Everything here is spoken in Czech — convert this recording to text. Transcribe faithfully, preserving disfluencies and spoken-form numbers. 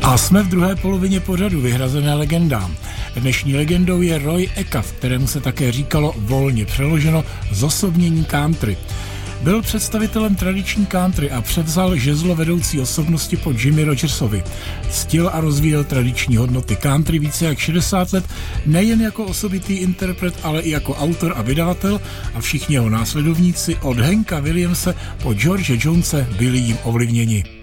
A jsme v druhé polovině pořadu vyhrazené legendám. Dnešní legendou je Roy Acuff, kterému se také říkalo volně přeloženo zosobnění country. Byl představitelem tradiční country a převzal žezlo vedoucí osobnosti po Jimmy Rogersovi. Ctil a rozvíjel tradiční hodnoty country více jak šedesát let, nejen jako osobitý interpret, ale i jako autor a vydavatel, a všichni jeho následovníci od Hanka Williamse po George Jonese byli jím ovlivněni.